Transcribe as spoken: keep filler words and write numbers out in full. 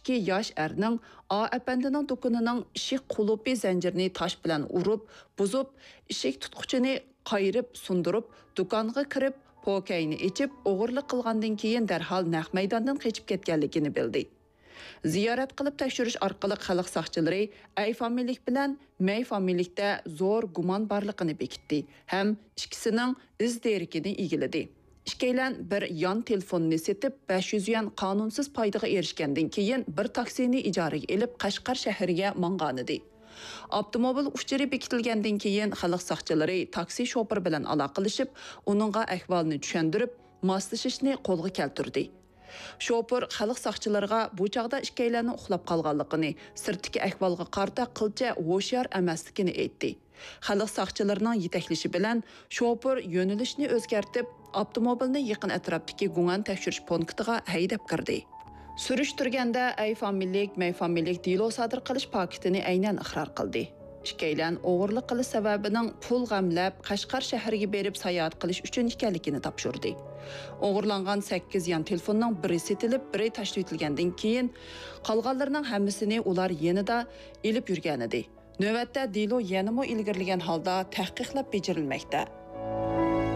ikki yosh erning A apandining do'konining ishik qulubi zanjirini tosh bilan urib, buzib, ishik tutquchini qayirib, sundirib, do'konga kirib, pokayni ichib, o'g'irlik qilgandan keyin darhol naq maydondan qochib ketganligini bildi. Ziyorat qilib tekshirish orqali xalq soqchilari Ay familiyalik bilan May familiyalikda zo'r gumon borligini bekitdi, ham ikkisining iz derikini egiladi. İşkeylen bir yan telefonni setib besh yuz yuan qonunsiz foydaga erishgandan keyin bir taksini ijaraga elib Qashqar shahriga mangan edi. Avtomobil uchiri bekitilgandan keyin xalq soqchilari taksi shofir bilan aloqalashib, uningga ahvolni tushundirib, moslashishni qo'lga keltirdi. Shofir xalq soqchilariga bu chaqda ishkeylarning uxlab qolganligini, sirtdagi ahvolga qarta qilcha ho'shyor emasligini aytdi. Xalq soqchilarining yetaklashi bilan shofir yo'nalishni o'zgartib, avtomobilni yaqin atrofdagi guman tekshirish punktiga haydab kirdi. Surishtirganda Ay familiyalik, May familiyalik delo sodir qilish paketini aynan iqror qildi. Ishkeylan o'g'irlik qilish sababining pul g'amlab Qashqar shahriga berib sayohat qilish uchun ekanligini topshirdi. O'g'irlangan sakkiz yan telefonning biri setilib, biri tashlab etilgandan keyin qolganlarning hammasini ular yanida elib yurgan edi. Navbatda delo yanamo ilgirlagan holda tahqiqlab bejirilmoqda.